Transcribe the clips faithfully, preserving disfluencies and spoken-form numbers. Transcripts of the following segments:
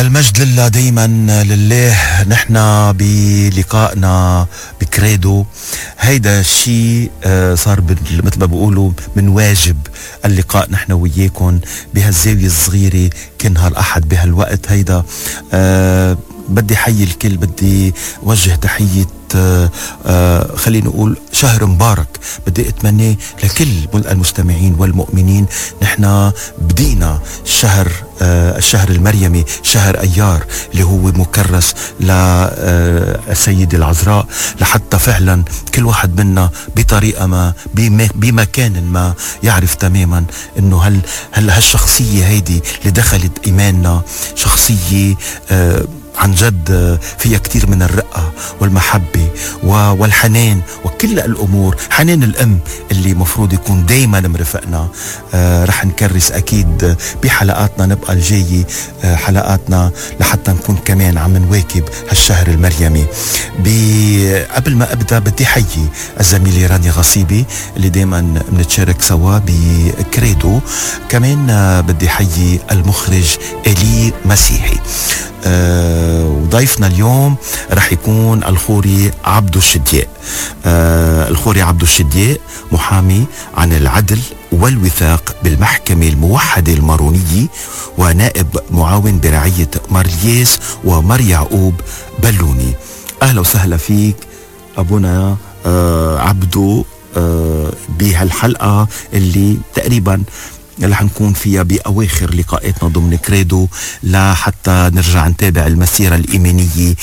المجد لله دايما لله. نحن بلقائنا بكريدو هيدا الشيء صار مثل ما بيقولوا من واجب اللقاء نحن وياكم بهالزاوية الصغيرة كل نهار أحد بهالوقت هيدا. أه بدي حي الكل، بدي وجه تحية آه آه خلينا نقول شهر مبارك بدي اتمنى لكل المستمعين والمؤمنين. نحن بدينا الشهر آه الشهر المريمي، شهر ايار اللي هو مكرس للسيدة العذراء، لحتى فعلا كل واحد منا بطريقة ما بمكان ما يعرف تماما انه هل هل هالشخصية هيدي اللي دخلت ايماننا شخصية آه عن جد فيها كتير من الرقة والمحبة والحنان وكل الأمور. حنان الأم اللي مفروض يكون دايما مرفقنا. آه رح نكرس أكيد بحلقاتنا نبقى الجاية آه حلقاتنا لحتى نكون كمان عم نواكب هالشهر المريمي. قبل ما أبدأ بدي حيي الزميلة رانيا غصيبي اللي دايما بنتشارك سوا بكريدو. كمان آه بدي حيي المخرج إلي مسيحي. آه وضيفنا اليوم رح يكون الخوري عبدو الشدياء. آه الخوري عبدو الشدياء محامي عن العدل والوثاق بالمحكمة الموحدة المارونية، ونائب معاون برعية مارلياس ومار يعقوب بلوني. أهلا وسهلا فيك أبونا آه عبدو آه بهالحلقة اللي تقريبا رح نكون فيها بأواخر لقاءاتنا ضمن كريدو، لحتى نرجع نتابع المسيرة الإيمانية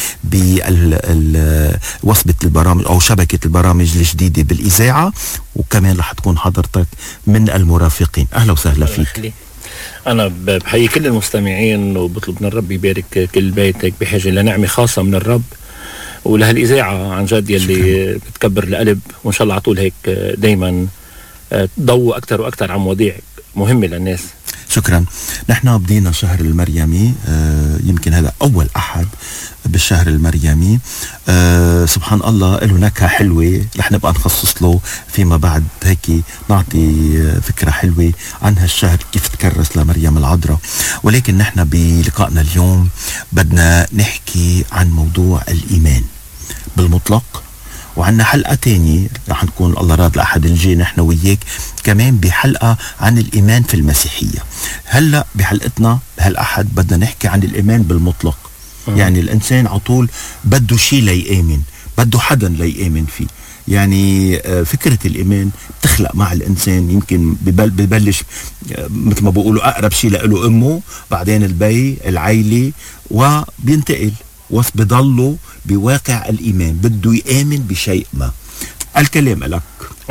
بوصبة البرامج أو شبكة البرامج الجديدة بالإذاعة، وكمان رح تكون حضرتك من المرافقين. أهلا وسهلا فيك. أنا بحيي كل المستمعين وبطلب من الرب يبارك كل بيتك بحاجة لنعمة خاصة من الرب ولهالإذاعة عن جد يلي بتكبر القلب، وإن شاء الله على طول هيك دايما تضوء أكتر وأكتر عن مواضيع مهمة للناس. شكرا. نحن بدينا شهر المريمي، آه يمكن هذا أول أحد بالشهر المريمي. آه سبحان الله له نكهة حلوة رح نبقى نخصص له فيما بعد، هيك نعطي فكرة حلوة عن هالشهر كيف تكرس لمريم العذراء. ولكن نحن بلقائنا اليوم بدنا نحكي عن موضوع الإيمان بالمطلق، وعنا حلقة تانية رح نكون الله راد الأحد الجاي نحن وياك كمان بحلقة عن الإيمان في المسيحية. هلأ بحلقتنا هالأحد بدنا نحكي عن الإيمان بالمطلق. م- يعني الإنسان عطول بده شيء ليآمن، بده حدا ليآمن فيه. يعني فكرة الإيمان بتخلق مع الإنسان، يمكن ببل ببلش مثل ما بقولوا أقرب شيء له أمه، بعدين البي العيلة، وبينتقل وبضلوا بواقع الإيمان بده يآمن بشيء ما. الكلام لك.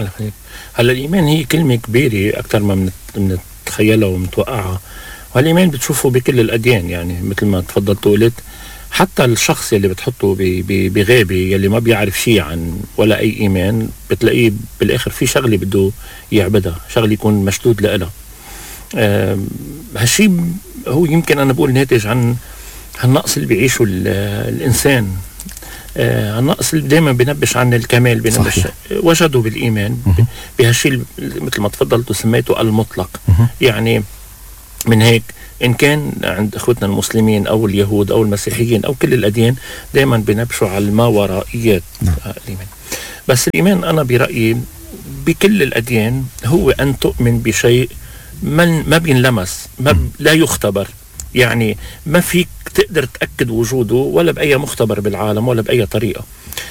هلا الإيمان هي كلمة كبيرة أكثر ما بنتخيلها ومتوقعها، والإيمان بتشوفه بكل الأديان. يعني مثل ما تفضلت قلت، حتى الشخص يلي بتحطه بغابة يلي ما بيعرف شيء عن ولا أي إيمان، بتلاقيه بالآخر في شغلة بده يعبدها، شغلة يكون مشدود لها. أه هالشيء هو يمكن أنا بقول ناتج عن هالنقص اللي بيعيشه الإنسان. آه النقص اللي دائما بينبش عن الكمال، بينبش وجدوا بالإيمان بهالشيء مثل ما تفضلت وسميته المطلق. يعني من هيك إن كان عند أخوتنا المسلمين أو اليهود أو المسيحيين أو كل الأديان دائما بينبشوا على الماورائيات الإيمان. بس الإيمان أنا برأيي بكل الأديان هو أن تؤمن بشيء من ما بينلمس، ما لا يختبر. يعني ما فيك تقدر تأكد وجوده ولا بأي مختبر بالعالم ولا بأي طريقة.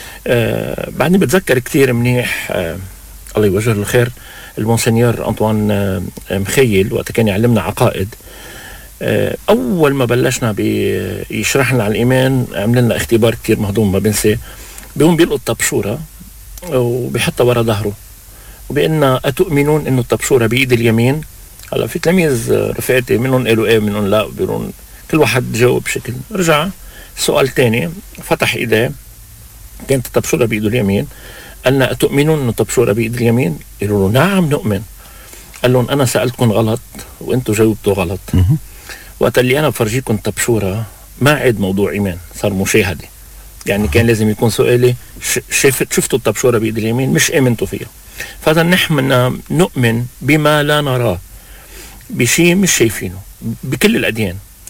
آه بعدني بتذكر كتير منيح، آه الله يوجه له الخير، المونسنيور أنطوان آه مخيل وقت كان يعلمنا عقائد. آه أول ما بلشنا بيشرح لنا على الإيمان عمل لنا اختبار كتير مهضوم ما بنسى. بيقوم بيلقوا الطبشورة وبيحطها ورا ظهره وبأننا أتؤمنون إنه الطبشورة بإيد اليمين. هلا في تلاميذ رفقاتي منهم قالوا ايه منهم لا، بيقولون كل واحد جاوب بشكل. رجع سؤال تاني، فتح ايديه كانت الطبشوره بايده اليمين، قالنا أتؤمنون انه الطبشوره بايد اليمين؟ قالوا له نعم نؤمن. قال لهم انا سألتكم غلط وانتم جاوبتوا غلط. وقت اللي انا بفرجيكم الطبشوره ما عاد موضوع ايمان، صار مشاهده. يعني كان لازم يكون سؤالي شفت شفتوا الطبشوره بايد اليمين مش امنتوا فيها. فهذا نحن نؤمن بما لا نراه، بشيء مش شايفينه بكل الأديان.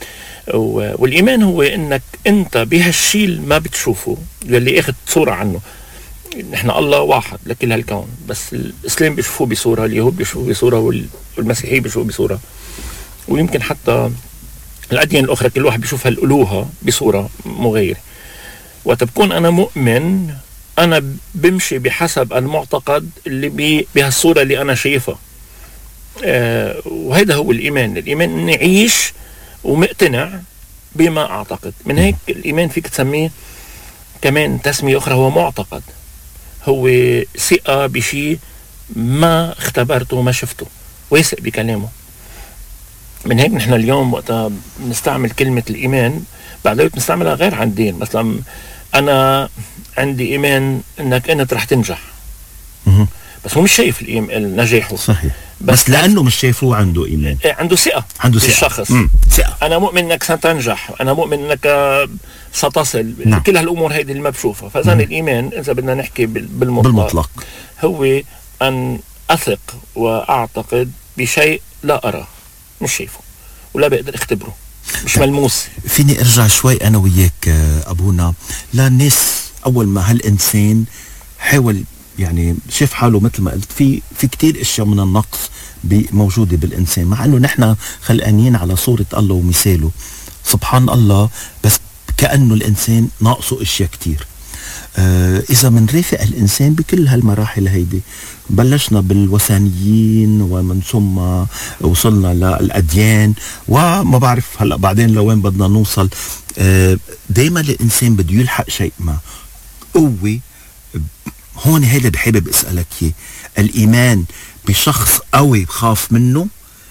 والإيمان هو إنك أنت بهالشيء اللي ما بتشوفه يلي أخذ صورة عنه. نحن الله واحد لكل هالكون، بس الإسلام بيشوفوه بصورة، اليهود بيشوفوه بصورة، والمسيحية بيشوفوه بصورة، ويمكن حتى الأديان الأخرى كل واحد بيشوف هالألوهة بصورة مغايرة. وتبكون أنا مؤمن، أنا بمشي بحسب المعتقد اللي بهالصورة اللي أنا شايفها. آه وهذا هو الإيمان. الإيمان إني أعيش ومقتنع بما أعتقد. من هيك الإيمان فيك تسميه كمان تسمية أخرى هو معتقد، هو ثقة بشيء ما اختبرته ما شفته، واثق بكلامه. من هيك نحن اليوم وقت نستعمل كلمة الإيمان بعد ذلك نستعملها غير عن الدين. مثلا أنا عندي إيمان أنك أنت رح تنجح، مه. بس هو مش شايف النجاح. صحيح. بس, بس لأنه مش شايفه عنده إيمان، عنده ثقة عنده ثقة بالشخص. ثقة. أنا مؤمن أنك ستنجح، أنا مؤمن أنك ستصل. نعم. كل هالأمور هيدي اللي ما بشوفها. فإذا الإيمان إذا بدنا نحكي بالمطلق, بالمطلق هو أن أثق وأعتقد بشيء لا أرى، مش شايفه ولا بقدر اختبره، مش ملموس. فيني ارجع شوي انا وياك ابونا للناس. اول ما هالانسان حاول يعني شاف حاله مثل ما قلت في في كتير اشياء من النقص موجوده بالانسان، مع انه نحن خلقانين على صوره الله ومثاله سبحان الله، بس كانه الانسان ناقصه اشياء كتير. آه إذا منرافق الإنسان بكل هالمراحل هيدي، بلشنا بالوثنيين ومن ثم وصلنا للأديان وما بعرف هلأ بعدين لوين بدنا نوصل. آه دايما الإنسان بده يلحق شيء ما قوي. هون هيدا بحابب أسألك يه، الإيمان بشخص قوي بخاف منه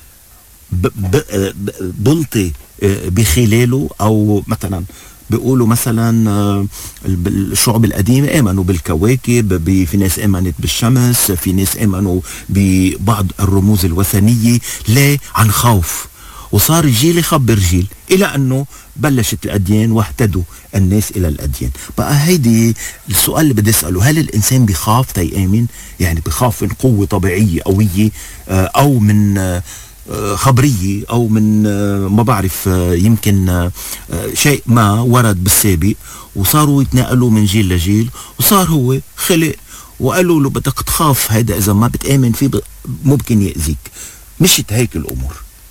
بلطي بخلاله، أو مثلا بيقولوا مثلا الشعوب القديمة آمنوا بالكواكب، في ناس آمنت بالشمس، في ناس آمنوا ببعض الرموز الوثنية، ليه؟ عن خوف. وصار جيل يخبر جيل إلى أنه بلشت الأديان واهتدوا الناس إلى الأديان. بقى هيدي السؤال اللي بدي أسأله، هل الإنسان بيخاف تيآمن؟ يعني بيخاف من قوة طبيعية قوية أو من خبرية أو من ما بعرف يمكن شيء ما ورد بالسابق وصاروا يتنقلوا من جيل لجيل، وصار هو خلق وقالوا له بدك تخاف، هيدا إذا ما بتآمن فيه ممكن يأذيك. مشيت هيك الأمور.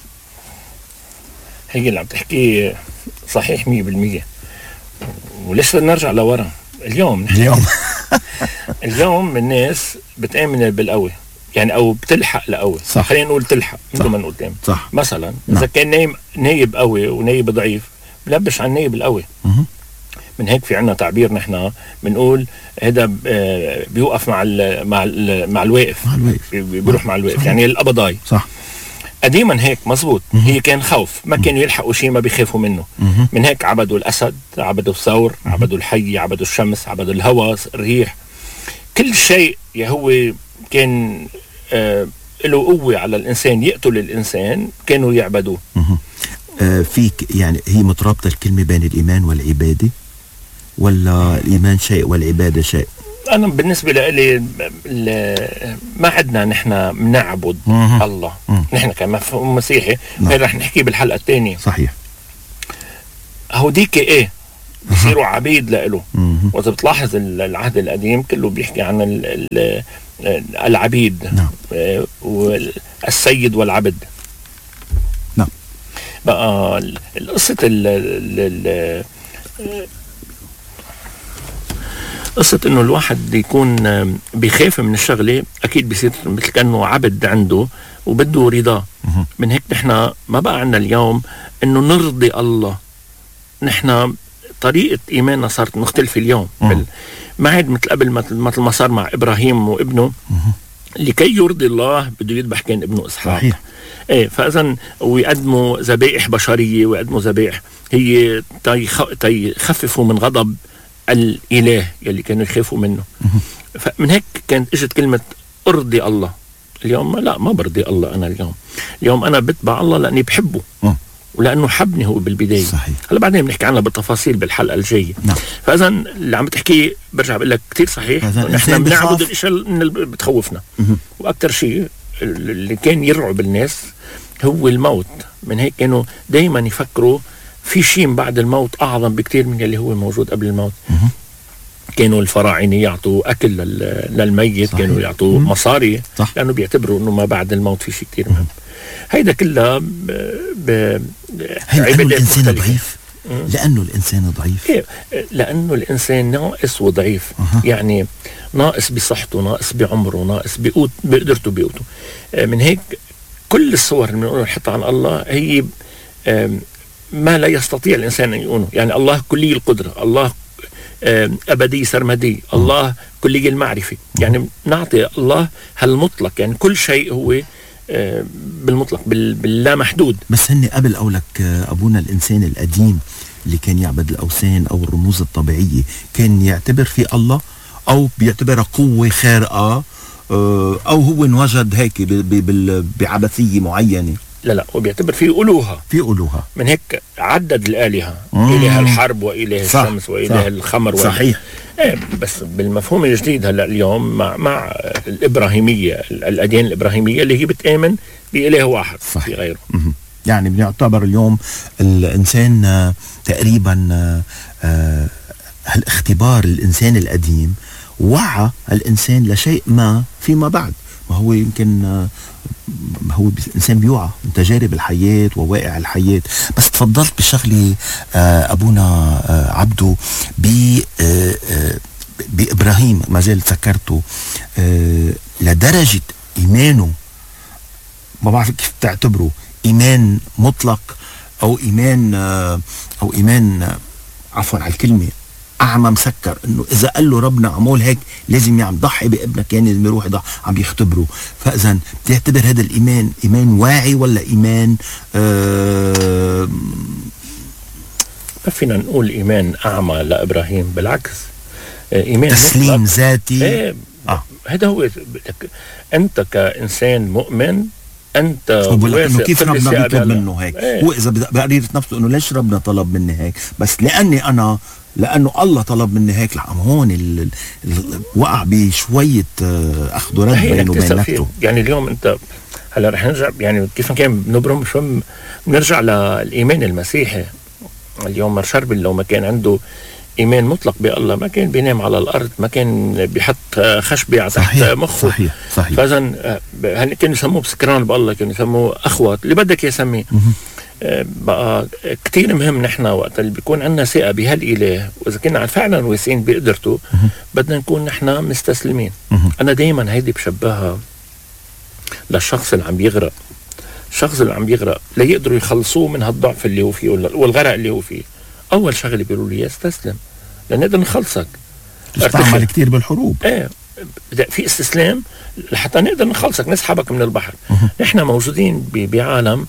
هيك اللي عم تحكي صحيح مية بالمية. ولسه نرجع لورا. اليوم اليوم اليوم الناس بتآمن بالقوي، يعني او بتلحق لقوي. خلينا نقول تلحق بدون ما نقول تام. صح. مثلا اذا نعم. كان نايم نايب قوي ونايب ضعيف بلبش على النايب القوي. من هيك في عنا تعبير نحن بنقول هذا بيوقف مع ال مع ال مع الواقف، مع الواقف بيروح مع الواقف، يعني القبضاي. صح. قديما هيك مزبوط. هي كان خوف، ما كانوا يلحقوا شيء ما بيخافوا منه. مه. من هيك عبدوا الاسد، عبدوا الثور، مه. عبدوا الحي، عبدوا الشمس، عبدوا الهواء، الريح، كل شيء يا هو كان آه له قوة على الإنسان يقتل الإنسان كانوا يعبدوه. آه فيك يعني هي مترابطة الكلمة بين الإيمان والعبادة، ولا الإيمان شيء والعبادة شيء؟ أنا بالنسبة لي ما عدنا نحن بنعبد الله. نحن كمفهوم مسيحي هي رح نحكي بالحلقة الثانية. صحيح. هوديك إيه بصيروا عبيد لإله. وإذا بتلاحظ العهد القديم كله بيحكي عن ال ال العبيد. نعم. والسيد والعبد. نعم. بقى القصة ال قصة انه الواحد يكون بيخاف من الشغلة اكيد بيصير مثل كأنه عبد عنده وبده رضاه. من هيك نحن ما بقى عنا اليوم انه نرضي الله. نحن طريقة ايماننا صارت مختلفة اليوم. ما عاد مثل قبل مثل ما صار مع ابراهيم وابنه. لكي يرضي الله بده يذبح كان ابنه اسحاق. صحيح. ايه فاذا ويقدموا ذبائح بشريه ويقدموا ذبائح هي تيخففوا من غضب الاله يلي كانوا يخافوا منه. فمن هيك كانت اجت كلمه ارضي الله. اليوم لا، ما برضي الله. انا اليوم اليوم انا بتبع الله لاني بحبه ولانه حبني هو بالبدايه. صحيح. هلا بعدين بنحكي عنها بالتفاصيل بالحلقه الجايه. نعم. فاذا اللي عم بتحكيه برجع بقول لك كثير صحيح. نحن بنعبد الاشياء اللي بتخوفنا. واكثر شيء اللي كان يرعب الناس هو الموت. من هيك كانوا دايما يفكروا في شيء بعد الموت أعظم بكتير من اللي هو موجود قبل الموت. كانوا الفراعنة يعطوا أكل للميت. صحيح. كانوا يعطوا مم. مصاري. صح. لأنه بيعتبروا أنه ما بعد الموت في شيء كتير مهم. هيدا كلها ب... ب... لأنه الإنسان ضعيف. مم. لأنه الإنسان ضعيف. إيه؟ لأنه الإنسان ناقص وضعيف. أه. يعني ناقص بصحته، ناقص بعمره، ناقص بقوت بقدرته بقوته. من هيك كل الصور اللي بنقولها حتى عن الله هي ما لا يستطيع الإنسان أن يقوله. يعني الله كلي القدرة، الله أبدي سرمدي، الله كلي المعرفة. يعني نعطي الله هالمطلق، يعني كل شيء هو بالمطلق باللا محدود. بس هن قبل أولك أبونا الإنسان القديم اللي كان يعبد الأوثان أو الرموز الطبيعية كان يعتبر في الله، أو بيعتبرها قوة خارقة، أو هو انوجد هيك بعبثية معينة؟ لا لا، هو بيعتبر في ألوهة. في ألوهة. من هيك عدد الآلهة، إله الحرب وإله الشمس وإله الخمر. صحيح. إيه، بس بالمفهوم الجديد هلا اليوم مع مع الإبراهيمية، الأديان الإبراهيمية اللي هي بتآمن بإله واحد. صحيح. في غيره. م- يعني بنعتبر اليوم الإنسان آه تقريبا آه آه هالاختبار الإنسان القديم وعى الإنسان لشيء ما فيما بعد. ما هو يمكن آه هو الإنسان بيوعى من تجارب الحياة وواقع الحياة. بس تفضلت بشغلي آه أبونا آه عبدو ب آه آه بإبراهيم، ما زال ذكرته آه لدرجة إيمانه، ما بعرف كيف تعتبره، إيمان مطلق أو إيمان آه أو إيمان آه عفوا على الكلمة أعمى مسكر، إنه إذا قال له ربنا عمول هيك لازم يعمل، ضحي بابنك يعني لازم يروح يضحي، عم يختبره. فإذا بتعتبر هذا الإيمان إيمان واعي ولا إيمان آه ما فينا نقول إيمان أعمى لإبراهيم، بالعكس إيمان تسليم ذاتي. ايه آه. هذا هو. أنت كإنسان مؤمن أنت واثق. كيف ربنا بيطلب منه هيك؟ ايه. هو إذا بقريرة نفسه إنه ليش ربنا طلب مني هيك، بس لأني أنا لأنه الله طلب مني هيك. لعم هون ال... ال... وقع بشوية أخذ ورد بينه وبين نفسه. يعني اليوم أنت هلا رح نرجع، يعني كيف كان بنبرم شو بنرجع للإيمان المسيحي. اليوم شربل لو ما كان عنده إيمان مطلق بالله ما كان بينام على الأرض، ما كان بيحط خشبة تحت مخه. صحيح صحيح. فإذا كانوا يسموه بسكران بالله، كانوا يسموه أخوات، اللي بدك يسميه. بقى كتير مهم نحن وقت اللي بيكون عندنا ثقة بهالإله، وإذا كنا فعلا واثقين بقدرته بدنا نكون نحن مستسلمين. أنا دايما هيدي بشبهها للشخص اللي عم بيغرق. الشخص اللي عم بيغرق لا يقدروا يخلصوه من هالضعف اللي هو فيه والغرق اللي هو فيه. أول شغلة بيقولوا لي استسلم لنقدر نخلصك. استعمل كتير بالحروب. ايه في استسلام لحتى نقدر نخلصك، نسحبك من البحر. نحن موجودين بعالم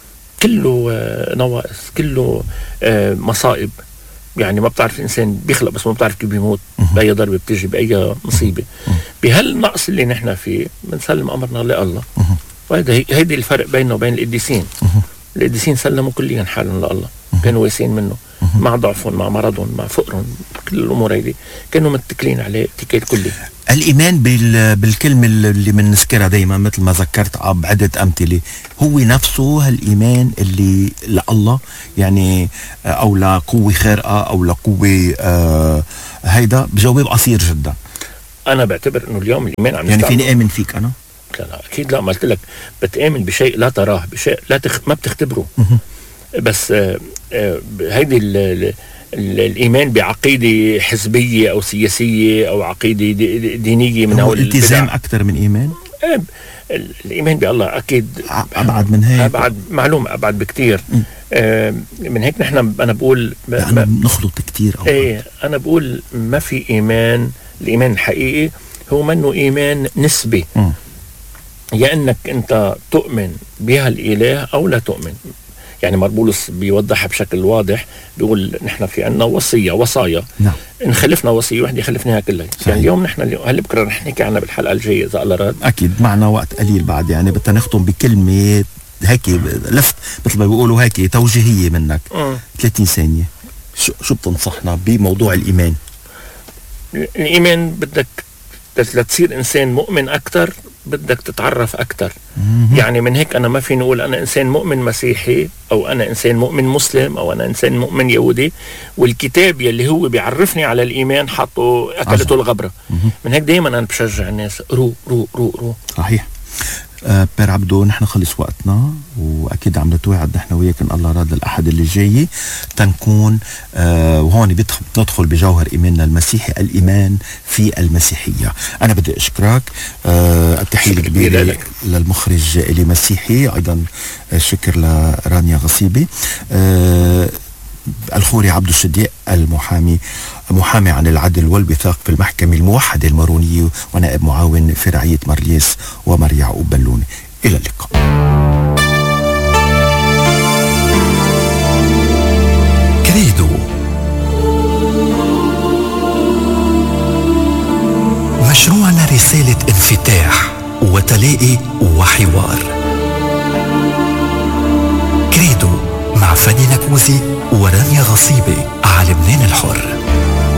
كله نواقص، كله مصائب. يعني ما بتعرف الإنسان بيخلق بس ما بتعرف كيف بيموت، بأي ضربة بتجي، بأي مصيبة. بهالنقص اللي نحن فيه بنسلم أمرنا لله. وهذا هيدي الفرق بينه وبين القديسين. القديسين سلموا كليا حالهم لله، كانوا واثقين منه مع ضعفهم، مع مرضهم، مع فقرهم، كل الأمور هيدي كانوا متكلين عليه اتكال كلي. الإيمان بال... بالكلمة اللي بنذكرها دايما مثل ما ذكرت بعدة أمثلة، هو نفسه هالإيمان اللي لله، يعني أو لقوة خارقة أو لقوة آه هيدا. بجواب قصير جدا. أنا بعتبر إنه اليوم الإيمان عم يعني فيني آمن فيك أنا؟ لا لا أكيد لا. ما قلت لك بتآمن بشيء لا تراه، بشيء لا تخ... ما بتختبره. بس آه آه هيدي ال... ال... الإيمان بعقيدة حزبية أو سياسية أو عقيدة دي دينية من هو التزام أكثر من إيمان. آه الإيمان بالله أكيد أبعد من هيك، أبعد معلوم أبعد بكتير. آه من هيك نحن أنا بقول أنا بنخلط كتير أوقات. إيه أنا بقول ما في إيمان. الإيمان الحقيقي هو منه إيمان نسبي، م. يا أنك أنت تؤمن بها الإله أو لا تؤمن. يعني مربولس بيوضحها بشكل واضح، بيقول نحن في عنا وصية وصايا. نعم. إن خلفنا وصية واحدة خلفناها كلها. يعني اليوم نحن هل بكرة رح نحكي عنها بالحلقة الجاية إذا الله راد. أكيد معنا وقت قليل بعد، يعني بدنا نختم بكلمة هيك لفت مثل ما بيقولوا هيك توجيهية منك. م. ثلاثين ثانية. شو شو بتنصحنا بموضوع الإيمان؟ الإيمان بدك لتصير إنسان مؤمن أكتر بدك تتعرف أكتر. يعني من هيك أنا ما فيني أقول أنا إنسان مؤمن مسيحي أو أنا إنسان مؤمن مسلم أو أنا إنسان مؤمن يهودي والكتاب يلي هو بيعرفني على الإيمان حطه أكلته الغبرة. من هيك دايما أنا بشجع الناس رو رو رو رو. صحيح. آه بير عبدو، نحن خلص وقتنا، واكيد عم نتوعد نحن وياك ان الله راد الاحد اللي جاي تنكون آه وهون ندخل بجوهر ايماننا المسيحي، الايمان في المسيحيه. انا بدي اشكرك، آه التحيه الكبيره للمخرج الي مسيحي، ايضا الشكر لرانيا غصيبي. آه الخوري عبد الشديق المحامي محامي عن العدل والوثاق في المحكمة الموحدة المارونية ونائب معاون في رعية مارليس ومار يعقوب بلوني. إلى اللقاء. كريدو، مشروعنا رسالة انفتاح وتلاقي وحوار. كريدو مع فادي نكوزي ورانيا غصيبي على لبنان الحر.